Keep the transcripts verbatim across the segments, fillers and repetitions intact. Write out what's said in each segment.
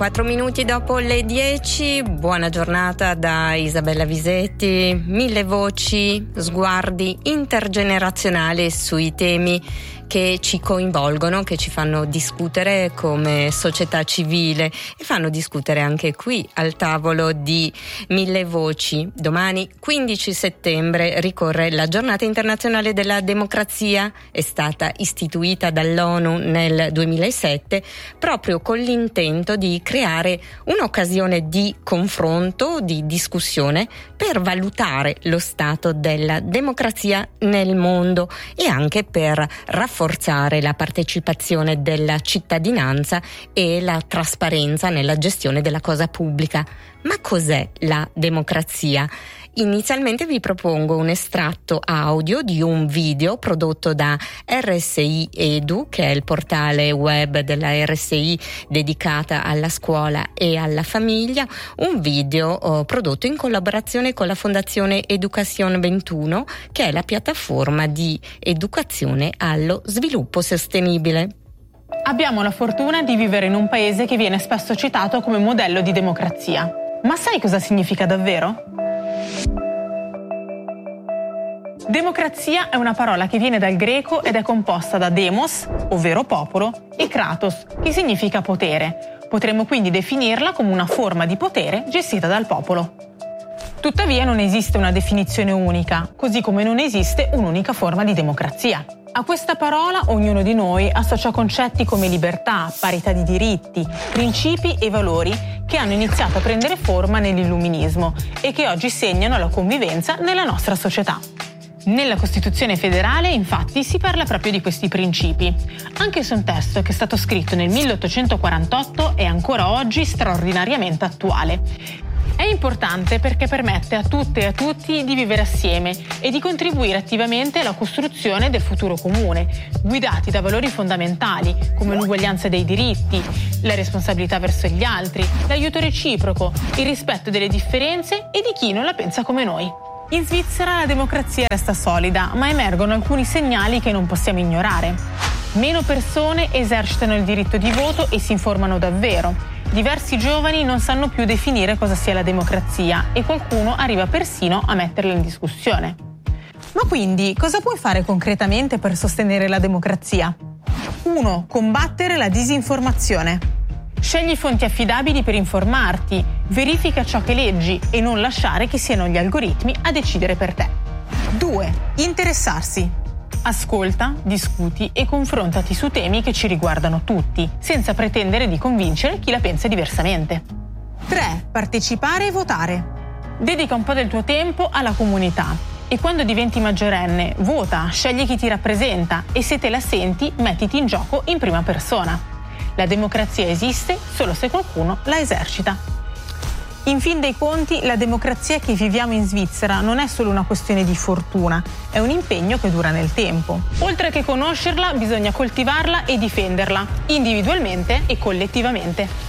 quattro minuti dopo le dieci, buona giornata da Isabella Visetti. Mille voci, sguardi intergenerazionali sui temi che ci coinvolgono, che ci fanno discutere come società civile e fanno discutere anche qui al tavolo di Mille Voci. Domani quindici settembre ricorre la Giornata internazionale della democrazia, è stata istituita dall'ONU nel duemilasette proprio con l'intento di creare un'occasione di confronto, di discussione per valutare lo stato della democrazia nel mondo e anche per rafforzare rafforzare la partecipazione della cittadinanza e la trasparenza nella gestione della cosa pubblica. Ma cos'è la democrazia? Inizialmente vi propongo un estratto audio di un video prodotto da R S I Edu, che è il portale web della R S I dedicata alla scuola e alla famiglia, un video oh, prodotto in collaborazione con la Fondazione Educazione ventuno, che è la piattaforma di educazione allo sviluppo sostenibile. Abbiamo la fortuna di vivere in un paese che viene spesso citato come modello di democrazia. Ma sai cosa significa davvero? Democrazia è una parola che viene dal greco ed è composta da demos, ovvero popolo, e kratos, che significa potere. Potremmo quindi definirla come una forma di potere gestita dal popolo. Tuttavia non esiste una definizione unica, così come non esiste un'unica forma di democrazia. A questa parola ognuno di noi associa concetti come libertà, parità di diritti, principi e valori che hanno iniziato a prendere forma nell'illuminismo e che oggi segnano la convivenza nella nostra società. Nella Costituzione federale, infatti, si parla proprio di questi principi. Anche se un testo che è stato scritto nel milleottocentoquarantotto è ancora oggi straordinariamente attuale. È importante perché permette a tutte e a tutti di vivere assieme e di contribuire attivamente alla costruzione del futuro comune, guidati da valori fondamentali come l'uguaglianza dei diritti, la responsabilità verso gli altri, l'aiuto reciproco, il rispetto delle differenze e di chi non la pensa come noi. In Svizzera la democrazia resta solida, ma emergono alcuni segnali che non possiamo ignorare. Meno persone esercitano il diritto di voto e si informano davvero. Diversi giovani non sanno più definire cosa sia la democrazia e qualcuno arriva persino a metterla in discussione. Ma quindi cosa puoi fare concretamente per sostenere la democrazia? uno. Combattere la disinformazione. Scegli fonti affidabili per informarti, verifica ciò che leggi e non lasciare che siano gli algoritmi a decidere per te. due. Interessarsi. Ascolta, discuti e confrontati su temi che ci riguardano tutti, senza pretendere di convincere chi la pensa diversamente. tre. Partecipare e votare. Dedica un po' del tuo tempo alla comunità e quando diventi maggiorenne, vota, scegli chi ti rappresenta e se te la senti, mettiti in gioco in prima persona. La democrazia esiste solo se qualcuno la esercita. In fin dei conti, la democrazia che viviamo in Svizzera non è solo una questione di fortuna, è un impegno che dura nel tempo. Oltre che conoscerla, bisogna coltivarla e difenderla, individualmente e collettivamente.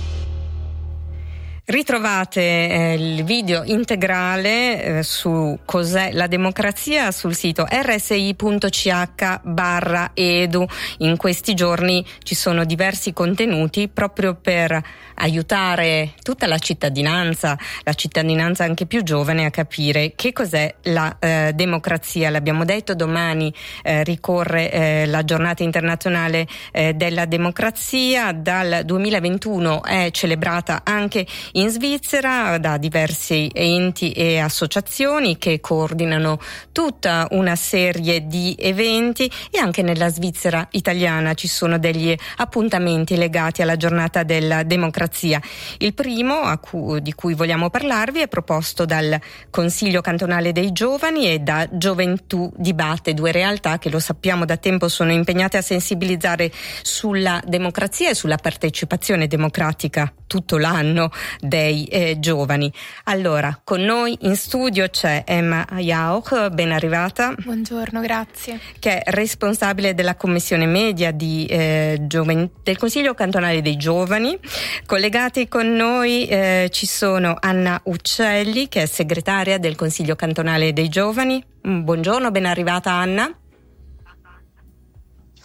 Ritrovate eh, il video integrale eh, su cos'è la democrazia sul sito r s i punto c h barra edu. In questi giorni ci sono diversi contenuti proprio per aiutare tutta la cittadinanza, la cittadinanza anche più giovane, a capire che cos'è la eh, democrazia. L'abbiamo detto, domani eh, ricorre eh, la giornata internazionale eh, della democrazia. Dal duemilaventuno è celebrata anche in Svizzera da diversi enti e associazioni che coordinano tutta una serie di eventi, e anche nella Svizzera italiana ci sono degli appuntamenti legati alla giornata della democrazia. Il primo a cui, di cui vogliamo parlarvi è proposto dal Consiglio cantonale dei giovani e da Gioventù Dibatte, due realtà che, lo sappiamo da tempo, sono impegnate a sensibilizzare sulla democrazia e sulla partecipazione democratica tutto l'anno dei eh, giovani. Allora, con noi in studio c'è Emma Jauch, ben arrivata. Buongiorno, grazie. Che è responsabile della commissione media di, eh, gioven- del Consiglio cantonale dei giovani. Collegati con noi eh, ci sono Anna Uccelli, che è segretaria del Consiglio cantonale dei giovani. Buongiorno, ben arrivata Anna.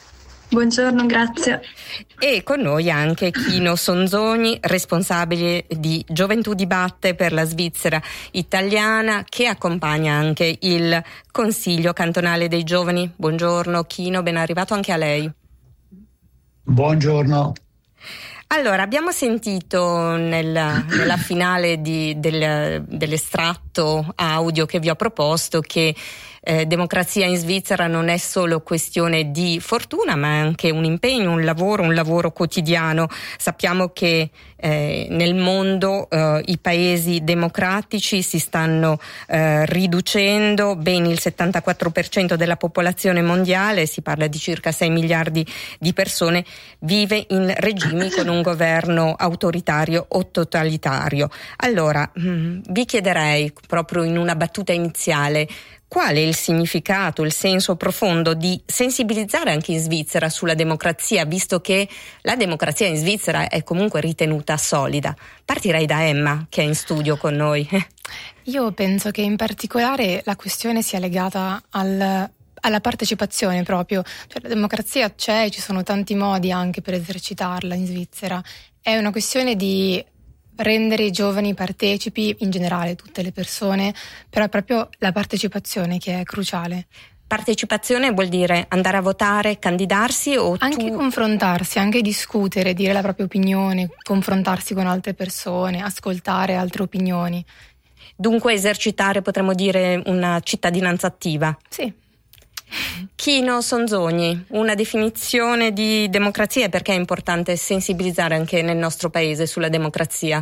Buongiorno, grazie. E con noi anche Chino Sonzogni, responsabile di Gioventù Dibatte per la Svizzera italiana, che accompagna anche il Consiglio cantonale dei giovani. Buongiorno Chino, ben arrivato anche a lei. Buongiorno. Allora, abbiamo sentito nella, nella finale di, del, dell'estratto audio che vi ho proposto che eh, democrazia in Svizzera non è solo questione di fortuna, ma è anche un impegno, un lavoro, un lavoro quotidiano. Sappiamo che eh, nel mondo eh, i paesi democratici si stanno eh, riducendo, ben il settantaquattro per cento della popolazione mondiale, si parla di circa sei miliardi di persone, vive in regimi con un governo autoritario o totalitario. Allora, mh, vi chiederei proprio in una battuta iniziale qual è il significato, il senso profondo di sensibilizzare anche in Svizzera sulla democrazia, visto che la democrazia in Svizzera è comunque ritenuta solida. Partirei da Emma, che è in studio con noi. Io penso che in particolare la questione sia legata al alla partecipazione proprio, cioè la democrazia c'è, ci sono tanti modi anche per esercitarla in Svizzera, è una questione di rendere i giovani partecipi, in generale tutte le persone, però è proprio la partecipazione che è cruciale. Partecipazione vuol dire andare a votare, candidarsi o anche tu... confrontarsi, anche discutere, dire la propria opinione, confrontarsi con altre persone, ascoltare altre opinioni. Dunque esercitare, potremmo dire, una cittadinanza attiva. Sì. Chino Sonzogni, una definizione di democrazia e perché è importante sensibilizzare anche nel nostro paese sulla democrazia?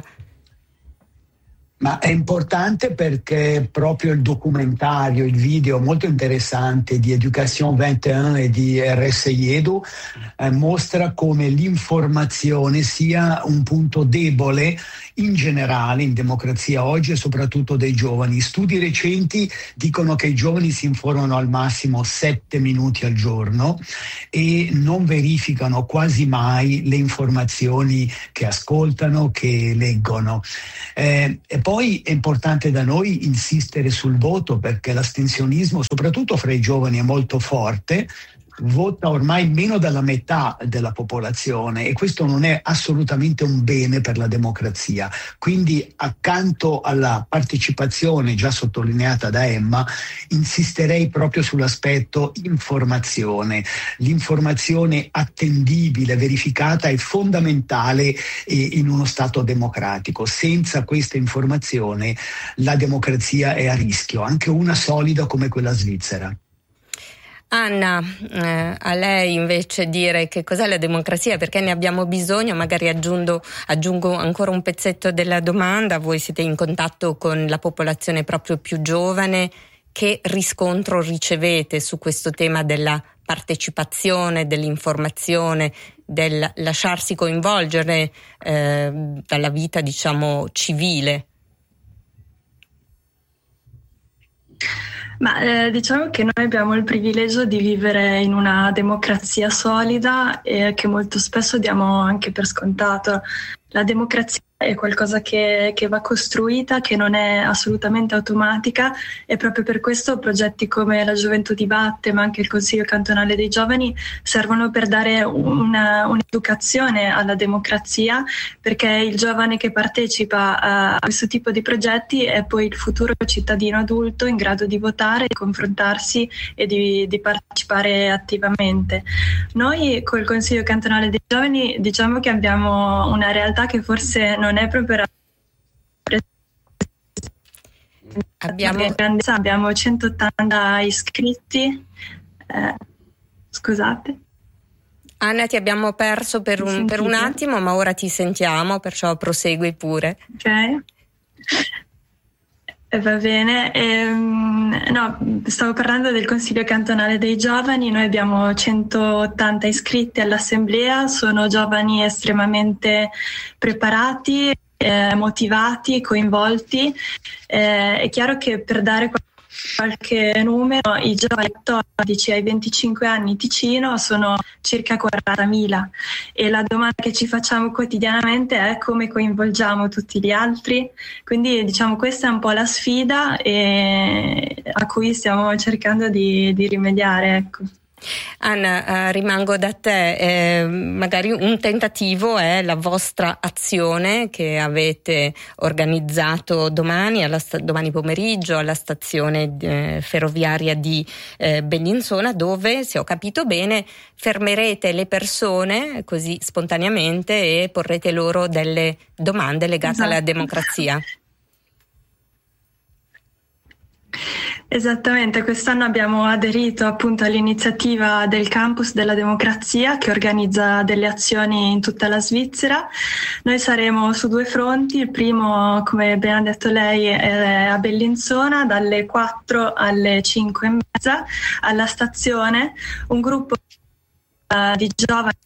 Ma è importante perché proprio il documentario, il video molto interessante di Education ventuno e di R S I Edu eh, mostra come l'informazione sia un punto debole in generale in democrazia oggi e soprattutto dei giovani. Studi recenti dicono che i giovani si informano al massimo sette minuti al giorno e non verificano quasi mai le informazioni che ascoltano, che leggono. Eh, e poi è importante da noi insistere sul voto perché l'astensionismo, soprattutto fra i giovani, è molto forte. Vota ormai meno della metà della popolazione e questo non è assolutamente un bene per la democrazia. Quindi accanto alla partecipazione già sottolineata da Emma, insisterei proprio sull'aspetto informazione. L'informazione attendibile, verificata è fondamentale in uno Stato democratico. Senza questa informazione la democrazia è a rischio, anche una solida come quella svizzera. Anna, eh, a lei invece dire che cos'è la democrazia, perché ne abbiamo bisogno, magari aggiungo, aggiungo ancora un pezzetto della domanda. Voi siete in contatto con la popolazione proprio più giovane, che riscontro ricevete su questo tema della partecipazione, dell'informazione, del lasciarsi coinvolgere eh, dalla vita, diciamo, civile? Ma eh, diciamo che noi abbiamo il privilegio di vivere in una democrazia solida e che molto spesso diamo anche per scontato. La democrazia è qualcosa che, che va costruita, che non è assolutamente automatica e proprio per questo progetti come la Gioventù Dibatte, ma anche il Consiglio cantonale dei giovani servono per dare una, un'educazione alla democrazia, perché il giovane che partecipa a questo tipo di progetti è poi il futuro cittadino adulto in grado di votare, di confrontarsi e di, di partecipare attivamente. Noi col Consiglio cantonale dei giovani diciamo che abbiamo una realtà che forse non è proprio abbiamo abbiamo centottanta iscritti eh, scusate Anna, ti abbiamo perso per un, per un attimo, ma ora ti sentiamo, perciò prosegui pure. Ok, eh, va bene. Ehm, no, stavo parlando del Consiglio cantonale dei giovani. Noi abbiamo centottanta iscritti all'assemblea, sono giovani estremamente preparati, eh, motivati, coinvolti. Eh, è chiaro che per dare qualche numero, i giovani quattordici ai venticinque anni Ticino sono circa quarantamila e la domanda che ci facciamo quotidianamente è come coinvolgiamo tutti gli altri. Quindi diciamo questa è un po' la sfida e a cui stiamo cercando di, di rimediare, ecco. Anna, eh, rimango da te, eh, magari un tentativo è la vostra azione che avete organizzato domani, alla sta- domani pomeriggio alla stazione eh, ferroviaria di eh, Bellinzona, dove, se ho capito bene, fermerete le persone così spontaneamente e porrete loro delle domande legate esatto. alla democrazia. Esattamente, quest'anno abbiamo aderito appunto all'iniziativa del Campus della Democrazia che organizza delle azioni in tutta la Svizzera. Noi saremo su due fronti, il primo, come ben ha detto lei, è a Bellinzona dalle quattro alle cinque e mezza alla stazione, un gruppo uh, di giovani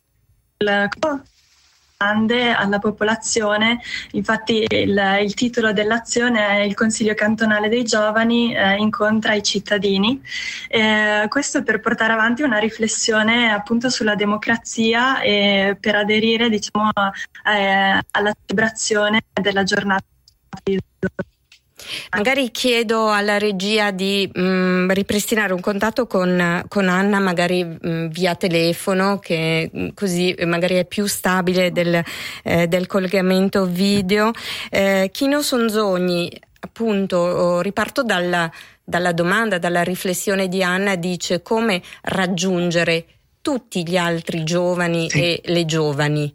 alla popolazione. Infatti il, il titolo dell'azione è il Consiglio cantonale dei giovani eh, incontra i cittadini, eh, questo per portare avanti una riflessione appunto sulla democrazia e per aderire diciamo eh, alla celebrazione della giornata. Magari chiedo alla regia di mh, ripristinare un contatto con, con Anna, magari mh, via telefono, che mh, così magari è più stabile del, eh, del collegamento video. Eh, Chino Sonzogni, appunto, riparto dalla, dalla domanda, dalla riflessione di Anna, dice come raggiungere tutti gli altri giovani sì. e le giovani.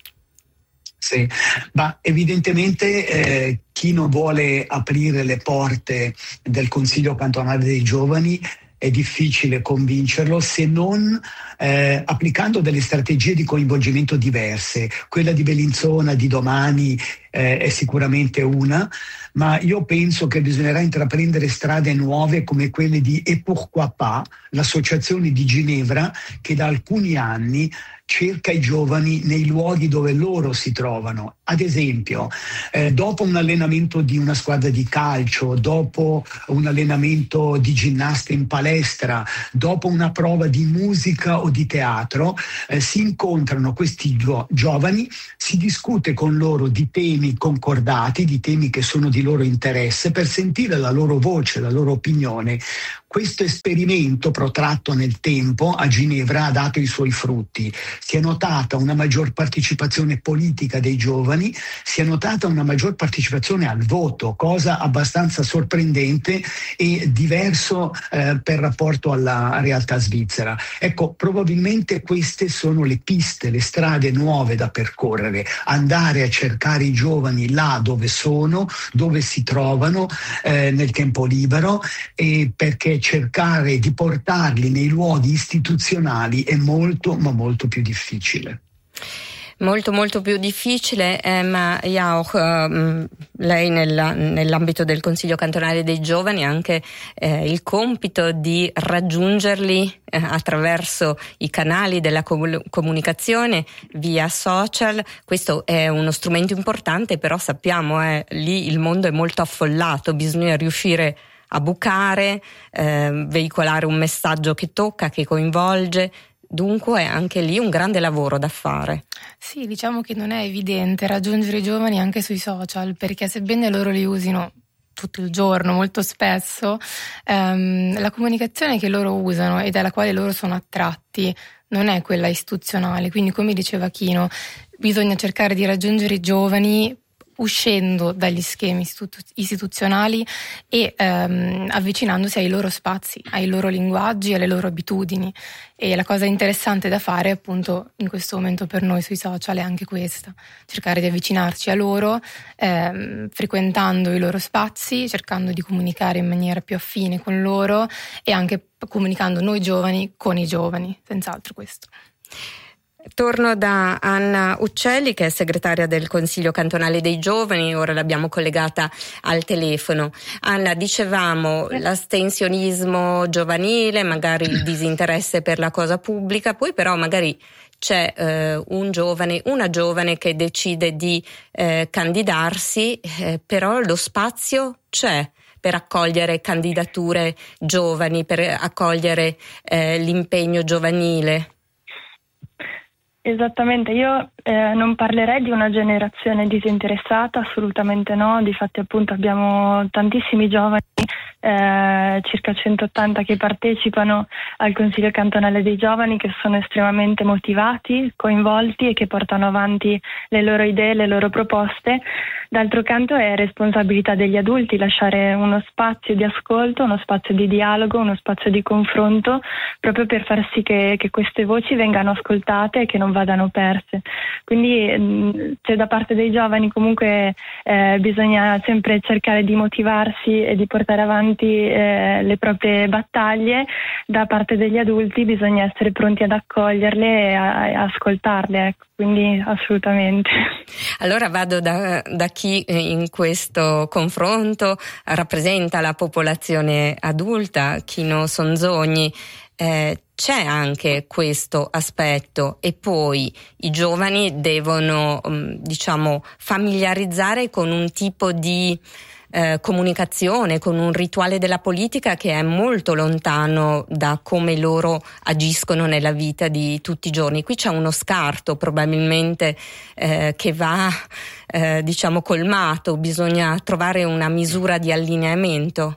Sì, ma evidentemente eh, chi non vuole aprire le porte del Consiglio cantonale dei giovani è difficile convincerlo se non eh, applicando delle strategie di coinvolgimento diverse. Quella di Bellinzona di domani eh, è sicuramente una, ma io penso che bisognerà intraprendere strade nuove come quelle di Et Pourquoi Pas, l'associazione di Ginevra che da alcuni anni cerca i giovani nei luoghi dove loro si trovano. Ad esempio, eh, dopo un allenamento di una squadra di calcio, dopo un allenamento di ginnastica in palestra, dopo una prova di musica o di teatro, eh, si incontrano questi gio- giovani, si discute con loro di temi concordati, di temi che sono di loro interesse, per sentire la loro voce, la loro opinione. Questo esperimento protratto nel tempo a Ginevra ha dato i suoi frutti. Si è notata una maggior partecipazione politica dei giovani, si è notata una maggior partecipazione al voto, cosa abbastanza sorprendente e diverso eh, per rapporto alla realtà svizzera. Ecco, probabilmente queste sono le piste, le strade nuove da percorrere, andare a cercare i giovani là dove sono, dove si trovano eh, nel tempo libero, e perché cercare di portarli nei luoghi istituzionali è molto ma molto più difficile. Molto molto più difficile, eh, ma Jauch, eh, lei nella, nell'ambito del Consiglio cantonale dei giovani ha anche eh, il compito di raggiungerli eh, attraverso i canali della com- comunicazione via social. Questo è uno strumento importante, però sappiamo eh, lì il mondo è molto affollato, bisogna riuscire a bucare, eh, veicolare un messaggio che tocca, che coinvolge. Dunque anche lì un grande lavoro da fare. Sì, diciamo che non è evidente raggiungere i giovani anche sui social, perché sebbene loro li usino tutto il giorno, molto spesso, ehm, la comunicazione che loro usano e dalla quale loro sono attratti non è quella istituzionale. Quindi, come diceva Chino, bisogna cercare di raggiungere i giovani uscendo dagli schemi istitu- istituzionali e ehm, avvicinandosi ai loro spazi, ai loro linguaggi, alle loro abitudini. E la cosa interessante da fare appunto in questo momento per noi sui social è anche questa: cercare di avvicinarci a loro, ehm, frequentando i loro spazi, cercando di comunicare in maniera più affine con loro e anche comunicando noi giovani con i giovani, senz'altro questo. Torno da Anna Uccelli, che è segretaria del Consiglio cantonale dei giovani, ora l'abbiamo collegata al telefono. Anna, dicevamo l'astensionismo giovanile, magari il disinteresse per la cosa pubblica, poi però magari c'è eh, un giovane, una giovane che decide di eh, candidarsi, eh, però lo spazio c'è per accogliere candidature giovani, per accogliere eh, l'impegno giovanile. Esattamente, io eh, non parlerei di una generazione disinteressata, assolutamente no, difatti appunto abbiamo tantissimi giovani, eh, circa centottanta che partecipano al Consiglio Cantonale dei Giovani, che sono estremamente motivati, coinvolti e che portano avanti le loro idee, le loro proposte. D'altro canto è responsabilità degli adulti lasciare uno spazio di ascolto, uno spazio di dialogo, uno spazio di confronto, proprio per far sì che, che queste voci vengano ascoltate e che non vadano perse. Quindi c'è da parte dei giovani comunque eh, bisogna sempre cercare di motivarsi e di portare avanti eh, le proprie battaglie. Da parte degli adulti bisogna essere pronti ad accoglierle e a, a ascoltarle, ecco. Quindi assolutamente. Allora vado da, da chi in questo confronto rappresenta la popolazione adulta, Chino Sonzogni. Eh, c'è anche questo aspetto, e poi i giovani devono, diciamo, familiarizzare con un tipo di eh, comunicazione, con un rituale della politica che è molto lontano da come loro agiscono nella vita di tutti i giorni. Qui c'è uno scarto probabilmente eh, che va eh, diciamo colmato, bisogna trovare una misura di allineamento.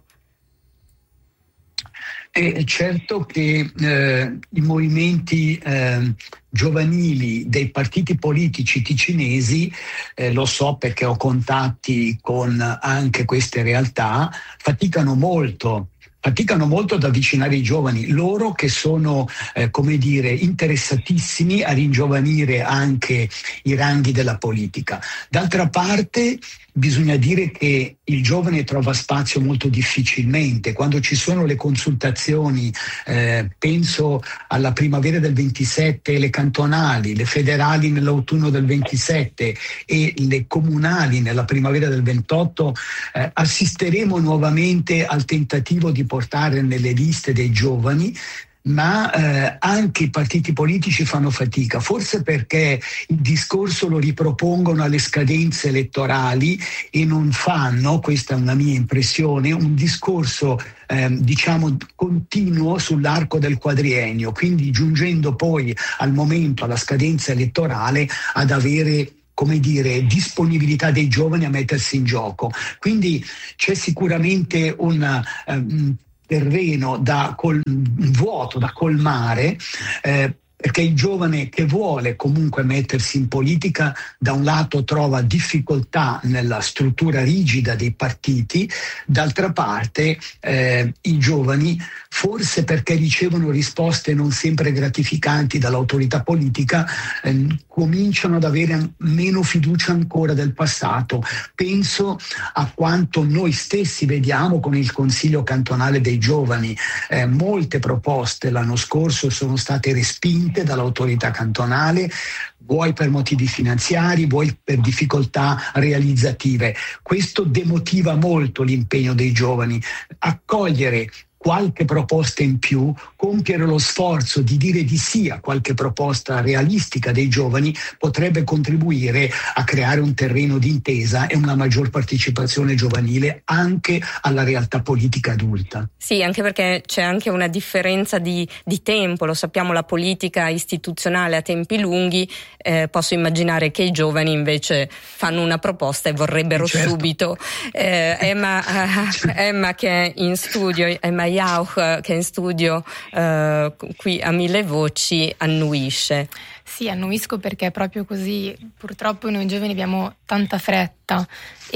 È certo che eh, i movimenti eh, giovanili dei partiti politici ticinesi, eh, lo so perché ho contatti con anche queste realtà, faticano molto. Faticano molto ad avvicinare i giovani, loro che sono, eh, come dire, interessatissimi a ringiovanire anche i ranghi della politica. D'altra parte, bisogna dire che il giovane trova spazio molto difficilmente. Quando ci sono le consultazioni, eh, penso alla primavera del ventisette, le cantonali, le federali nell'autunno del ventisette e le comunali nella primavera del ventotto, eh, assisteremo nuovamente al tentativo di portare nelle liste dei giovani, ma eh, anche i partiti politici fanno fatica, forse perché il discorso lo ripropongono alle scadenze elettorali e non fanno, questa è una mia impressione, un discorso eh, diciamo continuo sull'arco del quadriennio, quindi giungendo poi al momento, alla scadenza elettorale, ad avere, come dire, disponibilità dei giovani a mettersi in gioco. Quindi c'è sicuramente un um, terreno da col, un vuoto da colmare, eh, perché il giovane che vuole comunque mettersi in politica da un lato trova difficoltà nella struttura rigida dei partiti, d'altra parte eh, i giovani, forse perché ricevono risposte non sempre gratificanti dall'autorità politica, eh, cominciano ad avere meno fiducia ancora del passato. Penso a quanto noi stessi vediamo con il Consiglio Cantonale dei Giovani. Eh, molte proposte l'anno scorso sono state respinte dall'autorità cantonale, vuoi per motivi finanziari, vuoi per difficoltà realizzative. Questo demotiva molto l'impegno dei giovani. Accogliere qualche proposta in più, compiere lo sforzo di dire di sì a qualche proposta realistica dei giovani potrebbe contribuire a creare un terreno d'intesa e una maggior partecipazione giovanile anche alla realtà politica adulta. Sì, anche perché c'è anche una differenza di, di tempo, lo sappiamo, la politica istituzionale a tempi lunghi, eh, posso immaginare che i giovani invece fanno una proposta e vorrebbero certo. subito. Eh, Emma, Emma che è in studio, Emma Jauch che è in studio eh, qui a Mille Voci, annuisce. Sì, annuisco perché è proprio così. Purtroppo noi giovani abbiamo tanta fretta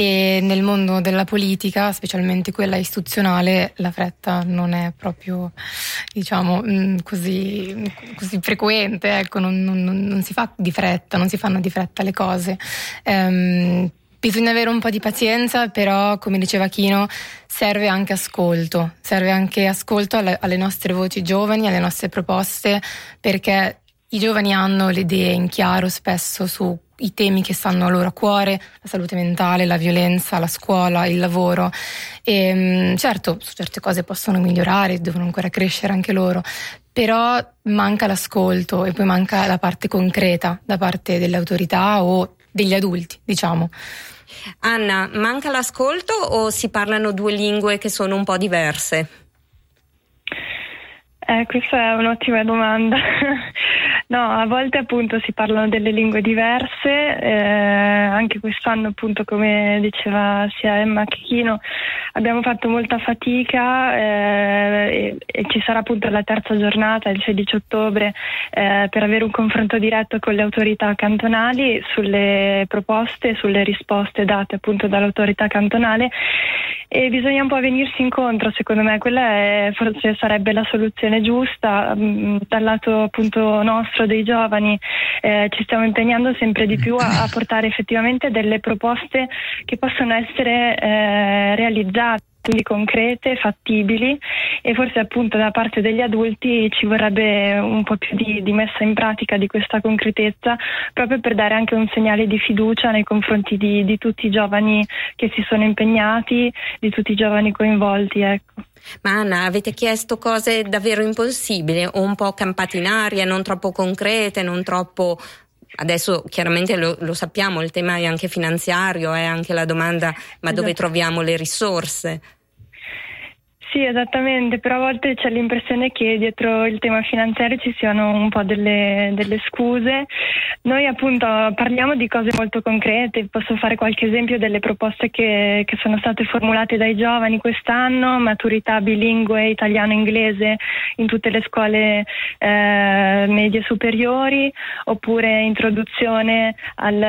e nel mondo della politica, specialmente quella istituzionale, la fretta non è proprio, diciamo, così, così frequente, ecco, non, non, non si fa di fretta, non si fanno di fretta le cose. Um, Bisogna avere un po' di pazienza, però, come diceva Chino, serve anche ascolto, serve anche ascolto alle, alle nostre voci giovani, alle nostre proposte, perché i giovani hanno le idee in chiaro spesso su i temi che stanno a loro a cuore, la salute mentale, la violenza, la scuola, il lavoro. E certo, su certe cose possono migliorare, devono ancora crescere anche loro, però manca l'ascolto e poi manca la parte concreta da parte delle autorità o degli adulti, diciamo. Anna, manca l'ascolto o si parlano due lingue che sono un po' diverse? Eh, questa è un'ottima domanda. No, a volte appunto si parlano delle lingue diverse, eh, anche quest'anno appunto, come diceva sia Emma che Chino, abbiamo fatto molta fatica eh, e, e ci sarà appunto la terza giornata, il sedici ottobre, eh, per avere un confronto diretto con le autorità cantonali sulle proposte, sulle risposte date appunto dall'autorità cantonale, e bisogna un po' venirsi incontro, secondo me. Quella è, forse sarebbe la soluzione giusta. Dal lato appunto nostro dei giovani eh, ci stiamo impegnando sempre di più a, a portare effettivamente delle proposte che possono essere eh, realizzate, quindi concrete, fattibili, e forse appunto da parte degli adulti ci vorrebbe un po' più di, di messa in pratica di questa concretezza, proprio per dare anche un segnale di fiducia nei confronti di, di tutti i giovani che si sono impegnati, di tutti i giovani coinvolti, ecco. Ma Anna, avete chiesto cose davvero impossibili o un po' campate in aria, non troppo concrete, non troppo... Adesso chiaramente lo, lo sappiamo, il tema è anche finanziario, è anche la domanda, ma dove esatto. troviamo le risorse? Sì, esattamente, però a volte c'è l'impressione che dietro il tema finanziario ci siano un po' delle, delle scuse. Noi appunto parliamo di cose molto concrete, posso fare qualche esempio delle proposte che, che sono state formulate dai giovani quest'anno: maturità bilingue italiano-inglese in tutte le scuole eh, medie superiori, oppure introduzione al,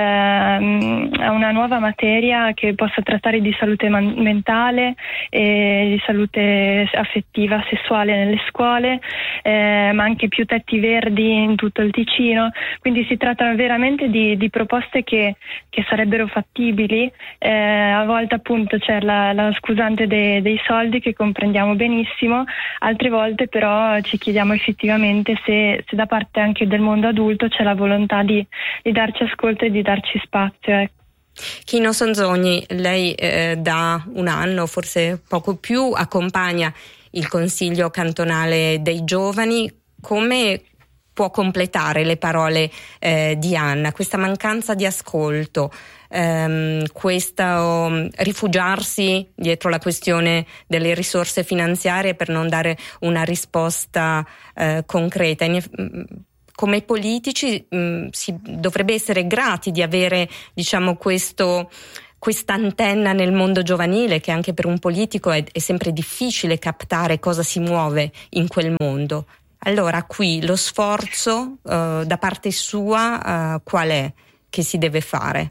a una nuova materia che possa trattare di salute man- mentale e di salute affettiva, sessuale nelle scuole, eh, ma anche più tetti verdi in tutto il Ticino. Quindi si tratta veramente di, di proposte che, che sarebbero fattibili. Eh, a volte appunto c'è la, la scusante dei, dei soldi, che comprendiamo benissimo, altre volte però ci chiediamo effettivamente se, se da parte anche del mondo adulto c'è la volontà di, di darci ascolto e di darci spazio, ecco. Chino Sonzogni, lei eh, da un anno, forse poco più, accompagna il Consiglio cantonale dei giovani. Come può completare le parole eh, di Anna? Questa mancanza di ascolto, ehm, questo um, rifugiarsi dietro la questione delle risorse finanziarie per non dare una risposta eh, concreta. In, Come politici mh, si dovrebbe essere grati di avere, diciamo, questo questa antenna nel mondo giovanile, che anche per un politico è, è sempre difficile captare cosa si muove in quel mondo. Allora qui lo sforzo uh, da parte sua uh, qual è che si deve fare?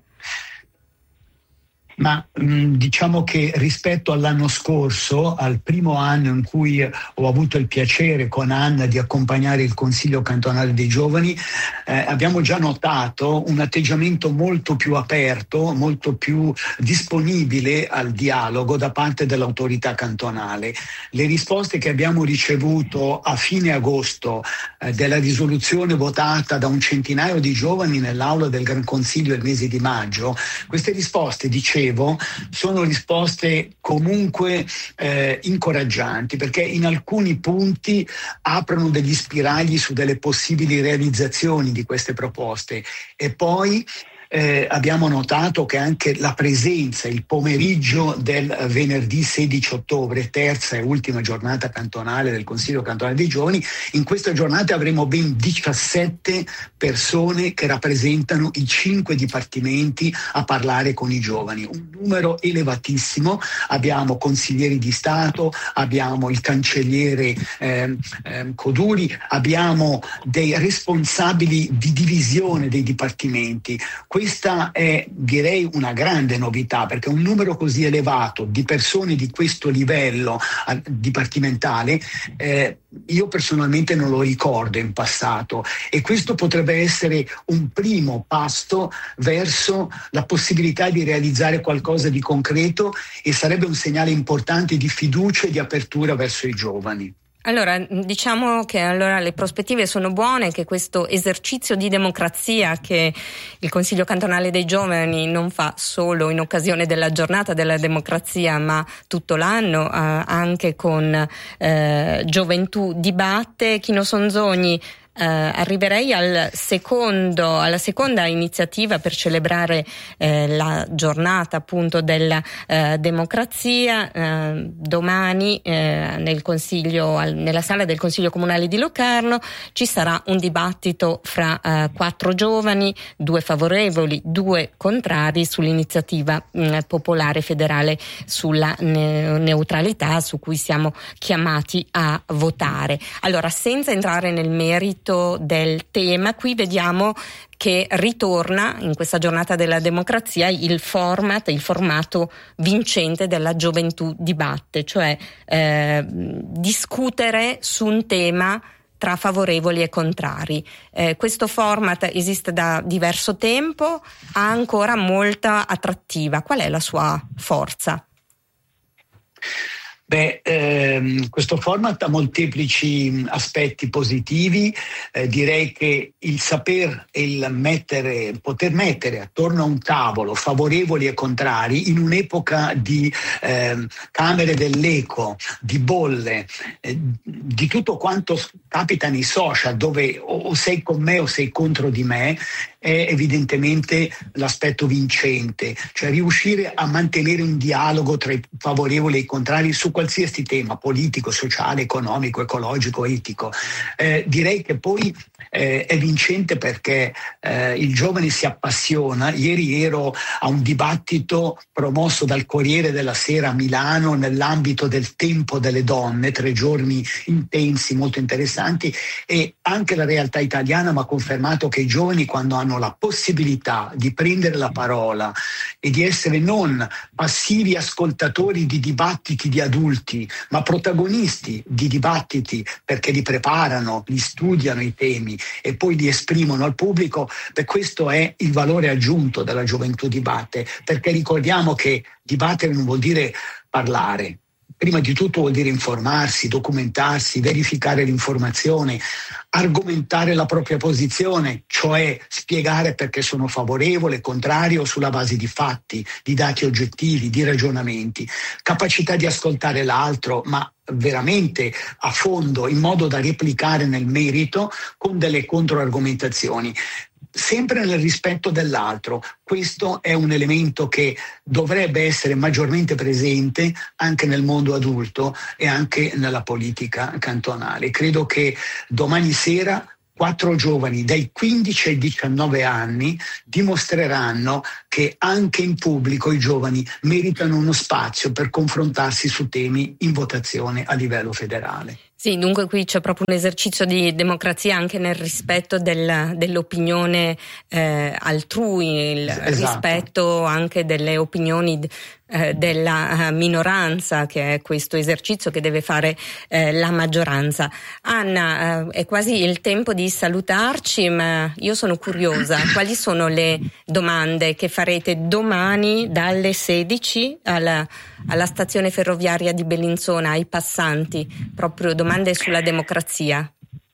Ma mh, diciamo che rispetto all'anno scorso, al primo anno in cui ho avuto il piacere con Anna di accompagnare il Consiglio cantonale dei giovani, eh, abbiamo già notato un atteggiamento molto più aperto, molto più disponibile al dialogo da parte dell'autorità cantonale. Le risposte che abbiamo ricevuto a fine agosto eh, della risoluzione votata da un centinaio di giovani nell'aula del Gran Consiglio il mese di maggio, queste risposte dicevano sono risposte comunque eh, incoraggianti, perché in alcuni punti aprono degli spiragli su delle possibili realizzazioni di queste proposte. E poi Eh, abbiamo notato che anche la presenza il pomeriggio del venerdì sedici ottobre, terza e ultima giornata cantonale del Consiglio cantonale dei giovani, in questa giornata avremo ben diciassette persone che rappresentano i cinque dipartimenti a parlare con i giovani, un numero elevatissimo. Abbiamo consiglieri di Stato, abbiamo il cancelliere eh, eh, Coduri, abbiamo dei responsabili di divisione dei dipartimenti. Questa è, direi, una grande novità, perché un numero così elevato di persone di questo livello eh, dipartimentale eh, io personalmente non lo ricordo in passato, e questo potrebbe essere un primo passo verso la possibilità di realizzare qualcosa di concreto, e sarebbe un segnale importante di fiducia e di apertura verso i giovani. Allora, diciamo che allora le prospettive sono buone, che questo esercizio di democrazia che il Consiglio cantonale dei giovani non fa solo in occasione della giornata della democrazia, ma tutto l'anno, eh, anche con eh, Gioventù Dibatte. Chino Sonzogni, eh, arriverei al secondo, alla seconda iniziativa per celebrare eh, la giornata appunto della eh, democrazia. Eh, domani eh, nel consiglio, al, nella sala del Consiglio Comunale di Locarno ci sarà un dibattito fra eh, quattro giovani, due favorevoli, due contrari sull'iniziativa mh, popolare federale sulla ne- neutralità su cui siamo chiamati a votare. Allora, senza entrare nel merito del tema, qui vediamo che ritorna in questa giornata della democrazia il format, il formato vincente della Gioventù Dibatte, cioè eh, discutere su un tema tra favorevoli e contrari. Eh, questo format esiste da diverso tempo, ha ancora molta attrattiva. Qual è la sua forza? Beh, ehm, questo format ha molteplici aspetti positivi. Eh, direi che il saper e il mettere, poter mettere attorno a un tavolo favorevoli e contrari in un'epoca di eh, camere dell'eco, di bolle, eh, di tutto quanto capita nei social, dove o sei con me o sei contro di me, è evidentemente l'aspetto vincente, cioè riuscire a mantenere un dialogo tra i favorevoli e i contrari su qualsiasi tema politico, sociale, economico, ecologico, etico. Eh, direi che poi eh, è vincente perché eh, il giovane si appassiona. Ieri ero a un dibattito promosso dal Corriere della Sera a Milano nell'ambito del Tempo delle Donne, tre giorni intensi, molto interessanti, e anche la realtà italiana mi ha confermato che i giovani, quando hanno la possibilità di prendere la parola e di essere non passivi ascoltatori di dibattiti di adulti, ma protagonisti di dibattiti, perché li preparano, li studiano i temi e poi li esprimono al pubblico, beh, questo è il valore aggiunto della Gioventù Dibatte, perché ricordiamo che dibattere non vuol dire parlare. Prima di tutto vuol dire informarsi, documentarsi, verificare l'informazione, argomentare la propria posizione, cioè spiegare perché sono favorevole, contrario, sulla base di fatti, di dati oggettivi, di ragionamenti, capacità di ascoltare l'altro, ma veramente a fondo, in modo da replicare nel merito con delle controargomentazioni. Sempre nel rispetto dell'altro. Questo è un elemento che dovrebbe essere maggiormente presente anche nel mondo adulto e anche nella politica cantonale. Credo che domani sera quattro giovani dai quindici ai diciannove anni dimostreranno che anche in pubblico i giovani meritano uno spazio per confrontarsi su temi in votazione a livello federale. Sì, dunque qui c'è proprio un esercizio di democrazia anche nel rispetto del, dell'opinione eh, altrui, il esatto. rispetto anche delle opinioni eh, della minoranza, che è questo esercizio che deve fare eh, la maggioranza. Anna, eh, è quasi il tempo di salutarci, ma io sono curiosa, quali sono le domande che farete domani dalle sedici alla, alla stazione ferroviaria di Bellinzona ai passanti, proprio domande sulla democrazia?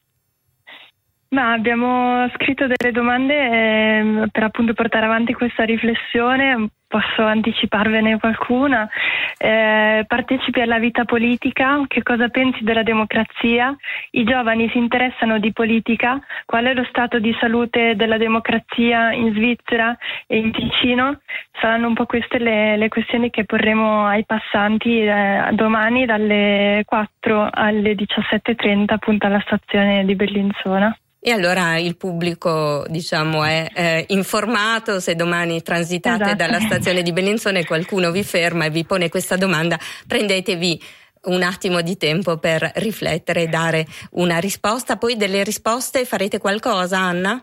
Ma abbiamo scritto delle domande eh, per appunto portare avanti questa riflessione. Posso anticiparvene qualcuna. Eh, partecipi alla vita politica, che cosa pensi della democrazia? I giovani si interessano di politica? Qual è lo stato di salute della democrazia in Svizzera e in Ticino? Saranno un po' queste le, le questioni che porremo ai passanti eh, domani dalle quattro alle diciassette e trenta appunto alla stazione di Bellinzona. E allora il pubblico, diciamo, è eh, informato. Se domani transitate esatto. dalla stazione di Bellinzona e qualcuno vi ferma e vi pone questa domanda, prendetevi un attimo di tempo per riflettere e dare una risposta. Poi delle risposte farete qualcosa, Anna?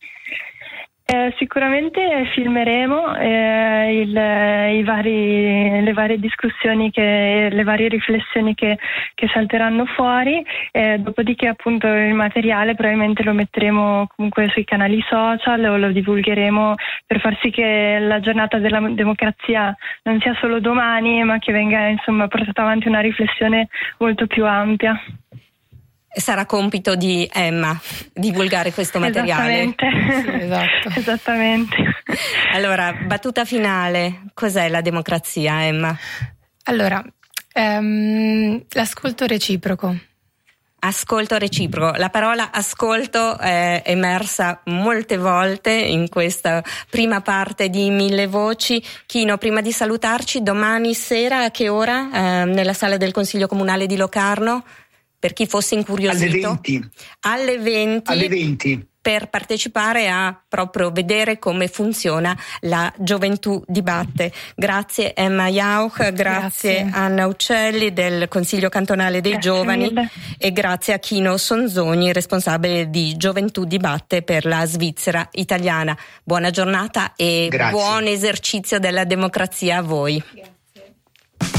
Eh, sicuramente filmeremo eh, il, i vari, le varie discussioni, che, le varie riflessioni che, che salteranno fuori, eh, dopodiché appunto il materiale probabilmente lo metteremo comunque sui canali social o lo divulgheremo per far sì che la giornata della democrazia non sia solo domani, ma che venga insomma portata avanti una riflessione molto più ampia. Sarà compito di Emma divulgare questo materiale. Esattamente. Sì, esatto. Esattamente. Allora, battuta finale, cos'è la democrazia, Emma? Allora, ehm, l'ascolto reciproco. Ascolto reciproco. La parola ascolto è emersa molte volte in questa prima parte di Mille Voci. Chino, prima di salutarci, domani sera a che ora eh, nella sala del Consiglio Comunale di Locarno? Per chi fosse incuriosito. Alle venti. Alle venti. Alle venti. Per partecipare a proprio vedere come funziona la Gioventù Dibatte. Grazie Emma Jauch, grazie, grazie Anna Uccelli del Consiglio Cantonale dei grazie Giovani mille. E grazie a Chino Sonzogni, responsabile di Gioventù Dibatte per la Svizzera italiana. Buona giornata e grazie. Buon esercizio della democrazia a voi. Grazie.